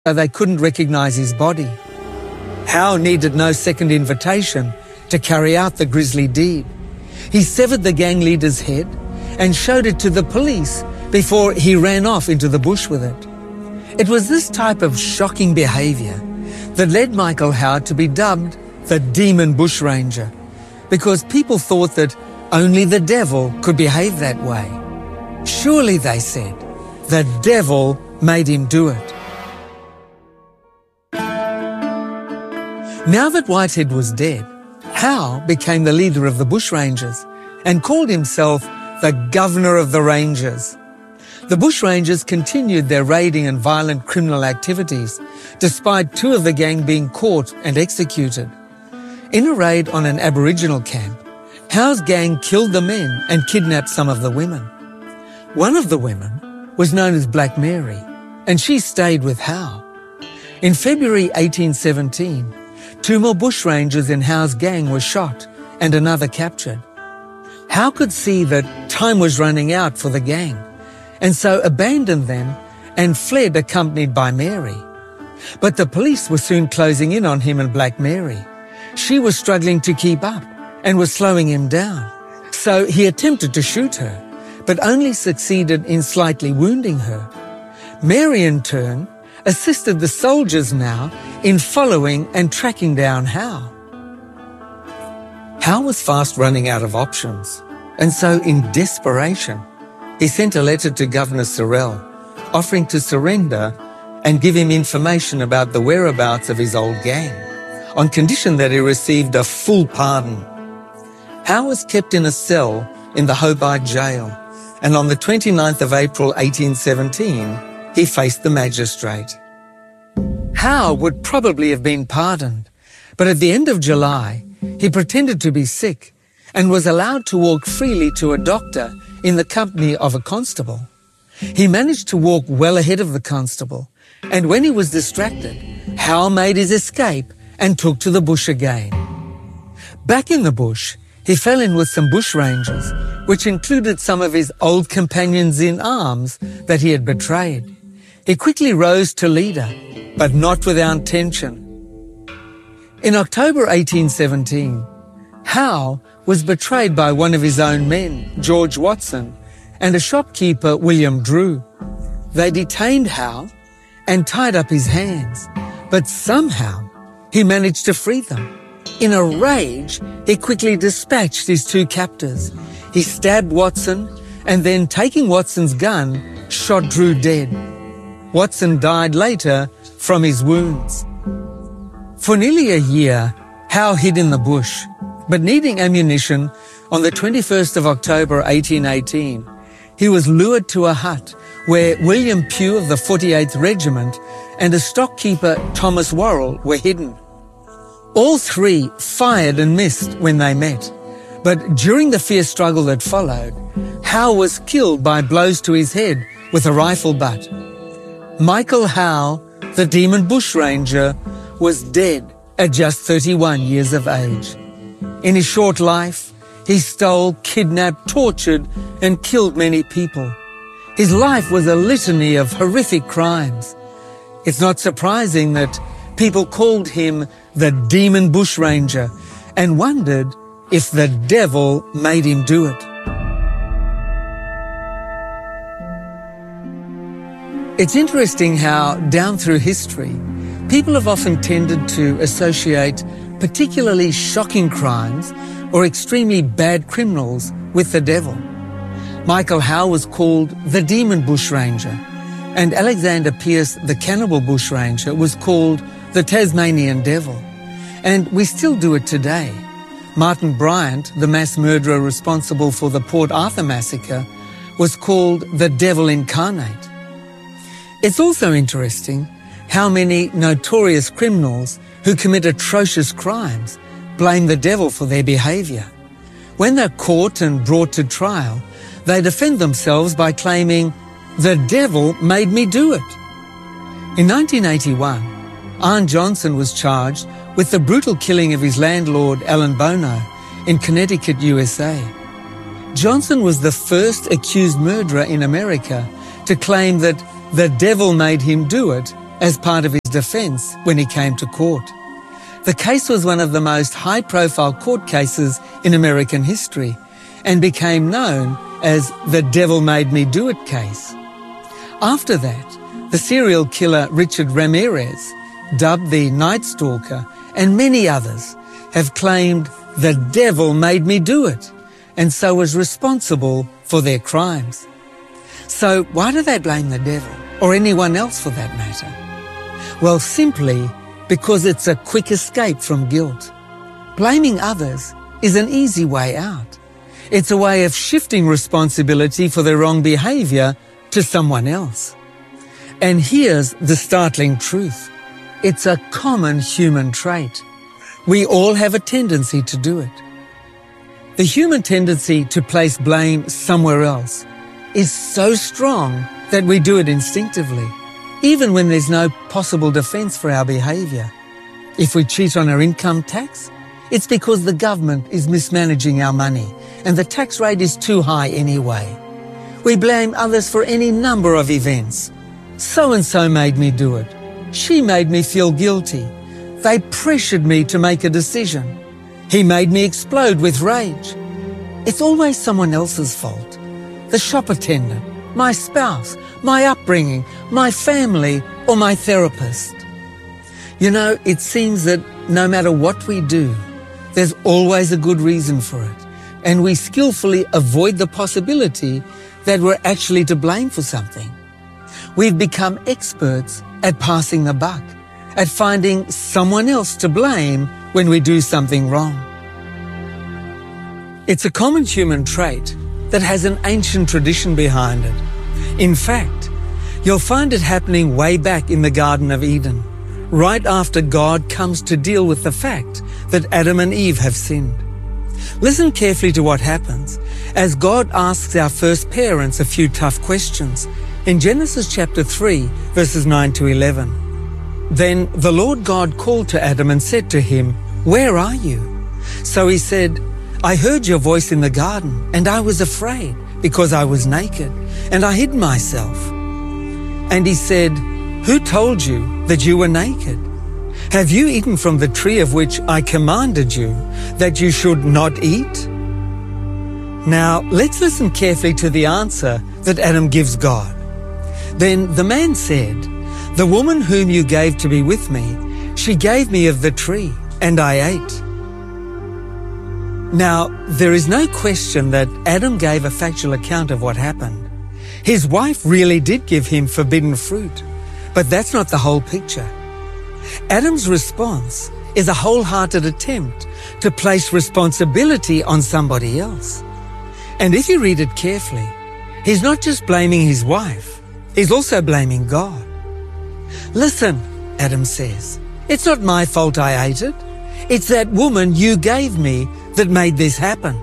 so they couldn't recognize his body. Howe needed no second invitation to carry out the grisly deed. He severed the gang leader's head and showed it to the police before he ran off into the bush with it. It was this type of shocking behaviour that led Michael Howe to be dubbed the Demon Bushranger, because people thought that only the devil could behave that way. Surely, they said, the devil made him do it. Now that Whitehead was dead, Howe became the leader of the Bushrangers and called himself the Governor of the Rangers. The Bushrangers continued their raiding and violent criminal activities, despite two of the gang being caught and executed. In a raid on an Aboriginal camp, Howe's gang killed the men and kidnapped some of the women. One of the women was known as Black Mary, and she stayed with Howe. In February 1817, two more bushrangers in Howe's gang were shot and another captured. Howe could see that time was running out for the gang, and so abandoned them and fled accompanied by Mary. But the police were soon closing in on him and Black Mary. She was struggling to keep up and was slowing him down. So he attempted to shoot her, but only succeeded in slightly wounding her. Mary, in turn, assisted the soldiers now in following and tracking down Howe. Howe was fast running out of options, and so in desperation, he sent a letter to Governor Sorrell, offering to surrender and give him information about the whereabouts of his old gang, on condition that he received a full pardon. Howe was kept in a cell in the Hobart jail, and on the 29th of April 1817, he faced the magistrate. Howe would probably have been pardoned, but at the end of July, he pretended to be sick and was allowed to walk freely to a doctor in the company of a constable. He managed to walk well ahead of the constable, and when he was distracted, Howe made his escape and took to the bush again. Back in the bush, he fell in with some bushrangers, which included some of his old companions in arms that he had betrayed. He quickly rose to leader, but not without tension. In October 1817, Howe was betrayed by one of his own men, George Watson, and a shopkeeper, William Drew. They detained Howe and tied up his hands, but somehow he managed to free them. In a rage, he quickly dispatched his two captors. He stabbed Watson and then, taking Watson's gun, shot Drew dead. Watson died later from his wounds. For nearly a year, Howe hid in the bush, but needing ammunition, on the 21st of October 1818, he was lured to a hut where William Pugh of the 48th Regiment and a stockkeeper, Thomas Worrell, were hidden. All three fired and missed when they met, but during the fierce struggle that followed, Howe was killed by blows to his head with a rifle butt. Michael Howe, the Demon Bushranger, was dead at just 31 years of age. In his short life, he stole, kidnapped, tortured, and killed many people. His life was a litany of horrific crimes. It's not surprising that people called him the Demon Bushranger and wondered if the devil made him do it. It's interesting how, down through history, people have often tended to associate particularly shocking crimes or extremely bad criminals with the devil. Michael Howe was called the Demon Bushranger, and Alexander Pierce, the Cannibal Bushranger, was called the Tasmanian Devil. And we still do it today. Martin Bryant, the mass murderer responsible for the Port Arthur massacre, was called the Devil Incarnate. It's also interesting how many notorious criminals who commit atrocious crimes blame the devil for their behaviour. When they're caught and brought to trial, they defend themselves by claiming, "The devil made me do it." In 1981, Arne Johnson was charged with the brutal killing of his landlord, Alan Bono, in Connecticut, USA. Johnson was the first accused murderer in America to claim that the devil made him do it as part of his defense when he came to court. The case was one of the most high-profile court cases in American history and became known as the Devil Made Me Do It case. After that, the serial killer Richard Ramirez, dubbed the Night Stalker, and many others have claimed the devil made me do it, and so was responsible for their crimes. So why do they blame the devil, or anyone else for that matter? Well, simply because it's a quick escape from guilt. Blaming others is an easy way out. It's a way of shifting responsibility for their wrong behaviour to someone else. And here's the startling truth. It's a common human trait. We all have a tendency to do it. The human tendency to place blame somewhere else is so strong that we do it instinctively, even when there's no possible defence for our behaviour. If we cheat on our income tax, it's because the government is mismanaging our money and the tax rate is too high anyway. We blame others for any number of events. So-and-so made me do it. She made me feel guilty. They pressured me to make a decision. He made me explode with rage. It's always someone else's fault. The shop attendant, my spouse, my upbringing, my family, or my therapist. You know, it seems that no matter what we do, there's always a good reason for it, and we skillfully avoid the possibility that we're actually to blame for something. We've become experts at passing the buck, at finding someone else to blame when we do something wrong. It's a common human trait that has an ancient tradition behind it. In fact, you'll find it happening way back in the Garden of Eden, right after God comes to deal with the fact that Adam and Eve have sinned. Listen carefully to what happens as God asks our first parents a few tough questions in Genesis chapter 3, verses 9 to 11. Then the Lord God called to Adam and said to him, "Where are you?" So he said, "I heard your voice in the garden, and I was afraid because I was naked, and I hid myself." And he said, "Who told you that you were naked? Have you eaten from the tree of which I commanded you that you should not eat?" Now, let's listen carefully to the answer that Adam gives God. Then the man said, "The woman whom you gave to be with me, she gave me of the tree, and I ate." Now, there is no question that Adam gave a factual account of what happened. His wife really did give him forbidden fruit, but that's not the whole picture. Adam's response is a wholehearted attempt to place responsibility on somebody else. And if you read it carefully, he's not just blaming his wife, he's also blaming God. "Listen," Adam says, "it's not my fault I ate it. It's that woman you gave me that made this happen."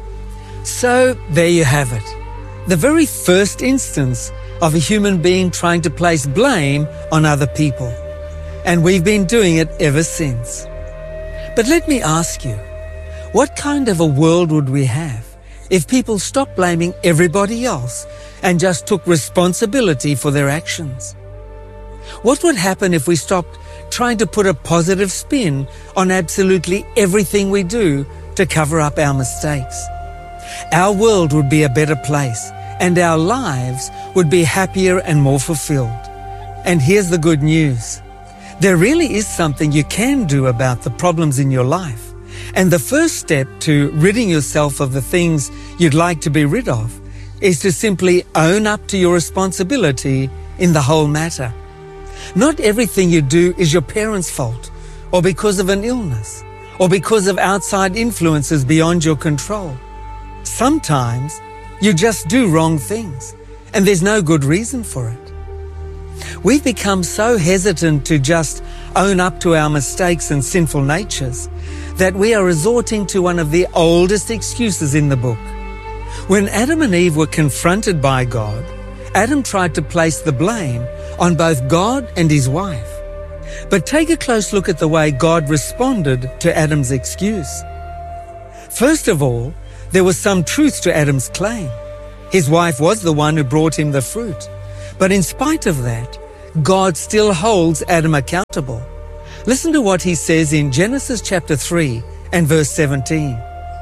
So there you have it, the very first instance of a human being trying to place blame on other people. And we've been doing it ever since. But let me ask you, what kind of a world would we have if people stopped blaming everybody else and just took responsibility for their actions? What would happen if we stopped trying to put a positive spin on absolutely everything we do to cover up our mistakes? Our world would be a better place, and our lives would be happier and more fulfilled. And here's the good news. There really is something you can do about the problems in your life. And the first step to ridding yourself of the things you'd like to be rid of is to simply own up to your responsibility in the whole matter. Not everything you do is your parents' fault, or because of an illness, or because of outside influences beyond your control. Sometimes you just do wrong things, and there's no good reason for it. We've become so hesitant to just own up to our mistakes and sinful natures that we are resorting to one of the oldest excuses in the book. When Adam and Eve were confronted by God, Adam tried to place the blame on both God and his wife. But take a close look at the way God responded to Adam's excuse. First of all, there was some truth to Adam's claim. His wife was the one who brought him the fruit. But in spite of that, God still holds Adam accountable. Listen to what he says in Genesis chapter 3 and verse 17.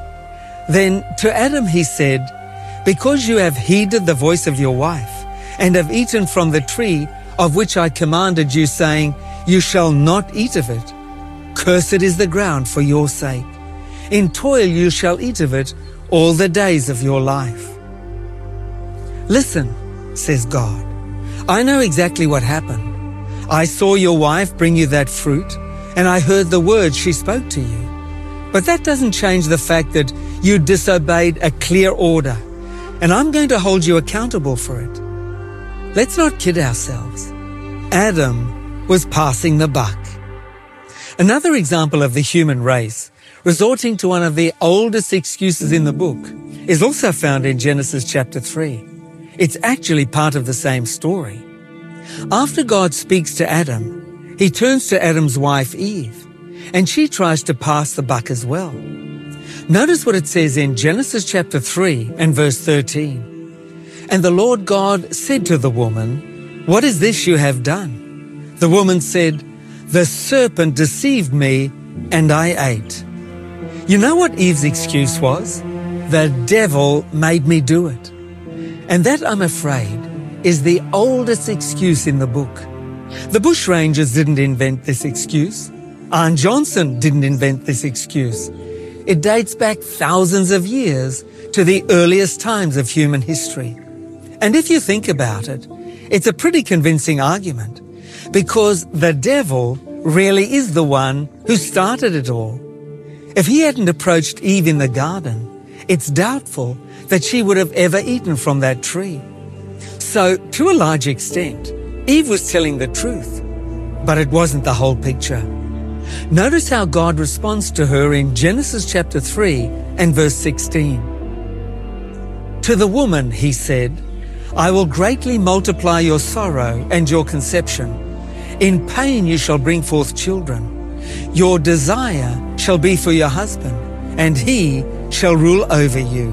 Then to Adam he said, "Because you have heeded the voice of your wife, and have eaten from the tree of which I commanded you, saying, You shall not eat of it. Cursed is the ground for your sake. In toil you shall eat of it all the days of your life." "Listen," says God, "I know exactly what happened. I saw your wife bring you that fruit, and I heard the words she spoke to you. But that doesn't change the fact that you disobeyed a clear order, and I'm going to hold you accountable for it." Let's not kid ourselves. Adam was passing the buck. Another example of the human race resorting to one of the oldest excuses in the book is also found in Genesis chapter 3. It's actually part of the same story. After God speaks to Adam, he turns to Adam's wife Eve, and she tries to pass the buck as well. Notice what it says in Genesis chapter 3 and verse 13. "And the Lord God said to the woman, What is this you have done?" The woman said, "The serpent deceived me, and I ate." You know what Eve's excuse was? "The devil made me do it." And that, I'm afraid, is the oldest excuse in the book. The bushrangers didn't invent this excuse. Arne Johnson didn't invent this excuse. It dates back thousands of years to the earliest times of human history. And if you think about it, it's a pretty convincing argument, because the devil really is the one who started it all. If he hadn't approached Eve in the garden, it's doubtful that she would have ever eaten from that tree. So, to a large extent, Eve was telling the truth, but it wasn't the whole picture. Notice how God responds to her in Genesis chapter 3 and verse 16. "To the woman, he said, I will greatly multiply your sorrow and your conception. In pain you shall bring forth children. Your desire shall be for your husband, and he shall rule over you."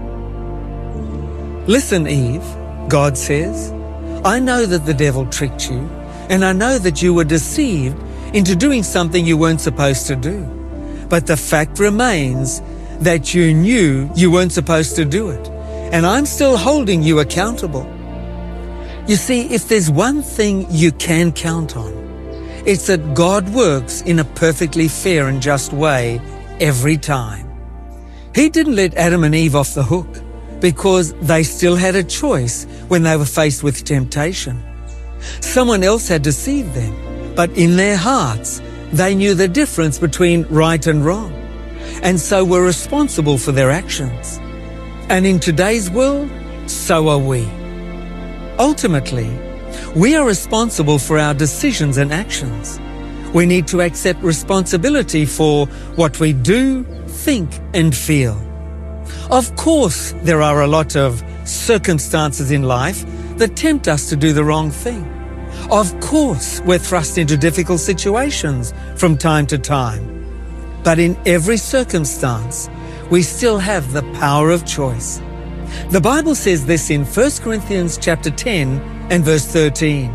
"Listen, Eve," God says, "I know that the devil tricked you, and I know that you were deceived into doing something you weren't supposed to do. But the fact remains that you knew you weren't supposed to do it, and I'm still holding you accountable." You see, if there's one thing you can count on, it's that God works in a perfectly fair and just way every time. He didn't let Adam and Eve off the hook because they still had a choice when they were faced with temptation. Someone else had deceived them, but in their hearts, they knew the difference between right and wrong, and so were responsible for their actions. And in today's world, so are we. Ultimately, we are responsible for our decisions and actions. We need to accept responsibility for what we do, think, and feel. Of course, there are a lot of circumstances in life that tempt us to do the wrong thing. Of course, we're thrust into difficult situations from time to time. But in every circumstance, we still have the power of choice. The Bible says this in 1 Corinthians chapter 10 and verse 13.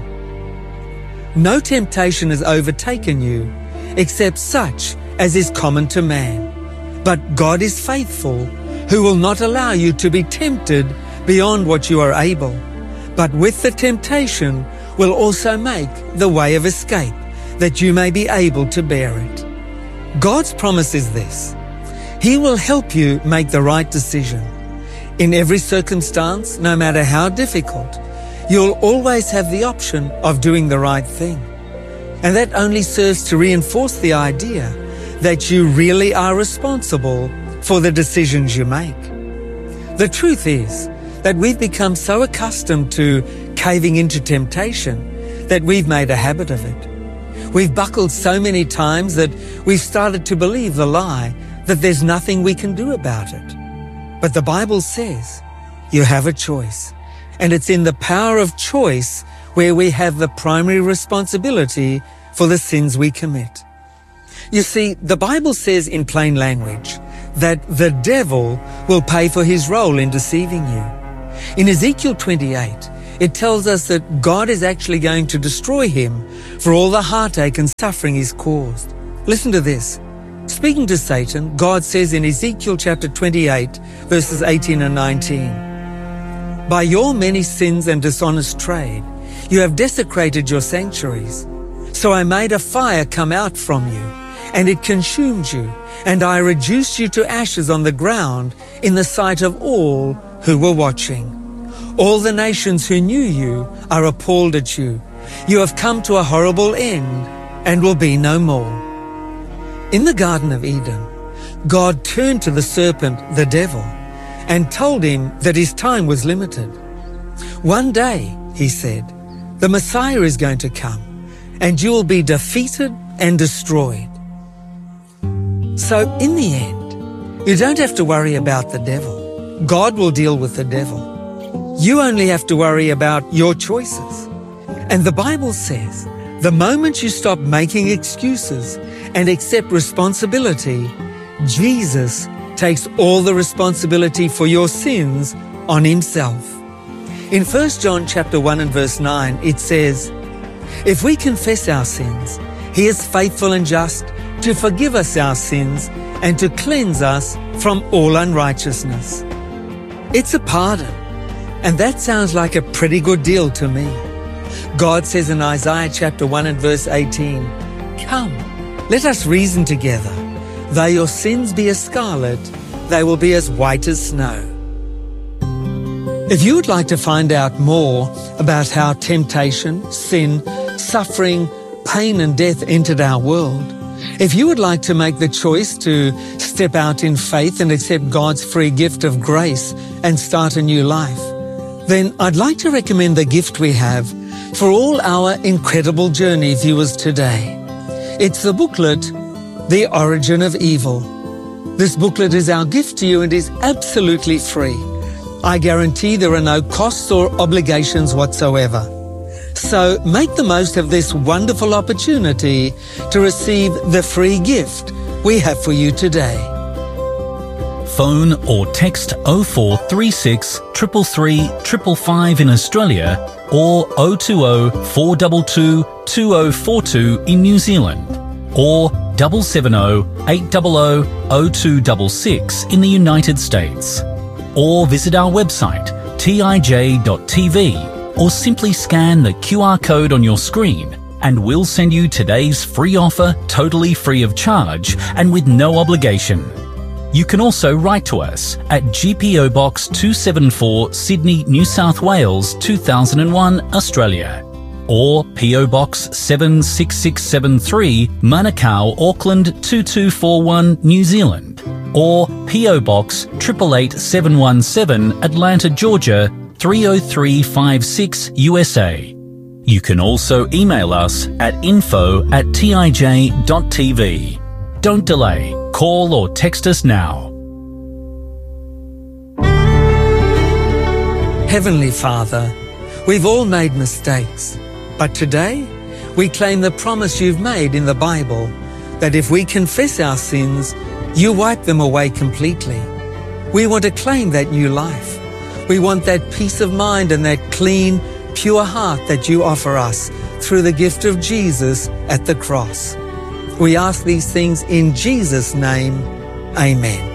"No temptation has overtaken you except such as is common to man. But God is faithful, who will not allow you to be tempted beyond what you are able, but with the temptation will also make the way of escape, that you may be able to bear it." God's promise is this: He will help you make the right decision. In every circumstance, no matter how difficult, you'll always have the option of doing the right thing. And that only serves to reinforce the idea that you really are responsible for the decisions you make. The truth is that we've become so accustomed to caving into temptation that we've made a habit of it. We've buckled so many times that we've started to believe the lie that there's nothing we can do about it. But the Bible says you have a choice, and it's in the power of choice where we have the primary responsibility for the sins we commit. You see, the Bible says in plain language that the devil will pay for his role in deceiving you. In Ezekiel 28, it tells us that God is actually going to destroy him for all the heartache and suffering he's caused. Listen to this. Speaking to Satan, God says in Ezekiel chapter 28, verses 18 and 19, "By your many sins and dishonest trade, you have desecrated your sanctuaries. So I made a fire come out from you, and it consumed you, and I reduced you to ashes on the ground in the sight of all who were watching. All the nations who knew you are appalled at you. You have come to a horrible end and will be no more." In the Garden of Eden, God turned to the serpent, the devil, and told him that his time was limited. "One day," he said, "the Messiah is going to come, and you will be defeated and destroyed." So in the end, you don't have to worry about the devil. God will deal with the devil. You only have to worry about your choices. And the Bible says, the moment you stop making excuses and accept responsibility, Jesus takes all the responsibility for your sins on himself. In 1 John chapter 1 and verse 9, it says, "If we confess our sins, he is faithful and just to forgive us our sins and to cleanse us from all unrighteousness." It's a pardon, and that sounds like a pretty good deal to me. God says in Isaiah chapter 1 and verse 18, "Come, let us reason together. Though your sins be as scarlet, they will be as white as snow." If you would like to find out more about how temptation, sin, suffering, pain and death entered our world, if you would like to make the choice to step out in faith and accept God's free gift of grace and start a new life, then I'd like to recommend the gift we have for all our Incredible Journey viewers today. It's the booklet, The Origin of Evil. This booklet is our gift to you and is absolutely free. I guarantee there are no costs or obligations whatsoever. So make the most of this wonderful opportunity to receive the free gift we have for you today. Phone or text 0436 333 555 in Australia or 020 422 2042 in New Zealand, or 770 800 0266 in the United States, or visit our website tij.tv, or simply scan the QR code on your screen and we'll send you today's free offer totally free of charge and with no obligation. You can also write to us at GPO Box 274 Sydney, New South Wales 2001 Australia, or PO Box 76673 Manukau, Auckland 2241 New Zealand, or PO Box 888717 Atlanta, Georgia 30356 USA. You can also email us at info@tij.tv. Don't delay. Call or text us now. Heavenly Father, we've all made mistakes, but today we claim the promise you've made in the Bible that if we confess our sins, you wipe them away completely. We want to claim that new life. We want that peace of mind and that clean, pure heart that you offer us through the gift of Jesus at the cross. We ask these things in Jesus' name. Amen.